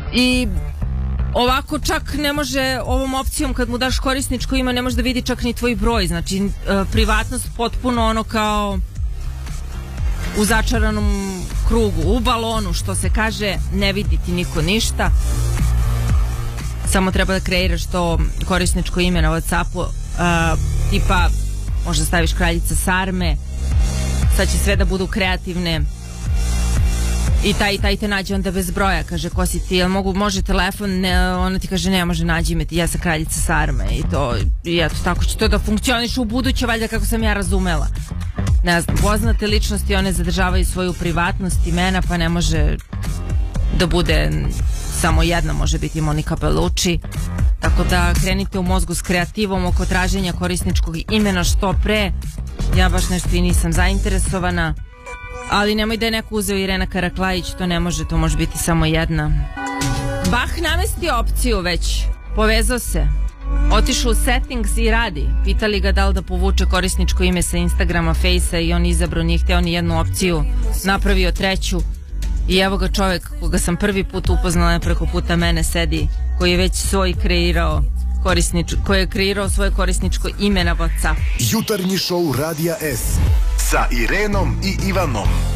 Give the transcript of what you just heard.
I ovako čak ne može, ovom opcijom kad mu daš korisničko ime, ne može da vidi čak ni tvoj broj. Znači privatnost potpuno ono kao u začaranom krugu, u balonu, što se kaže, ne vidi ti niko ništa. Samo treba da kreiraš to korisničko ime na WhatsAppu, tipa možda staviš kraljica sarme, sad će sve da budu kreativne. I taj te nađe onda bez broja, kaže ko si ti, jel može telefon, ne, ona ti kaže ne može, nađi me ti, ja sam kraljica sarme. I eto, tako će to da funkcioniše u buduće, valjda, kako sam ja razumela. Ne znam, poznate ličnosti, one zadržavaju svoju privatnost, imena, pa ne može da bude samo jedna, može biti Monika Bellucci. Tako da krenite u mozgu s kreativom oko traženja korisničkog imena što pre. Ja baš nešto i nisam zainteresovana, ali nemoj da je neko uzeo Irena Karaklajić, to ne može, to može biti samo jedna. Bah namesti opciju već, povezao se, otišao u settings i radi. Pitali ga da li da povuče korisničko ime sa Instagrama, Fejsa i on izabrao, nije hteo ni jednu opciju, napravio treću i evo ga čovjek koga sam prvi put upoznala preko puta mene sedi, koji je već svoj kreirao koji je kreirao svoje korisničko ime na WhatsApp. Jutarnji šou Radija S sa Irenom i Ivanom.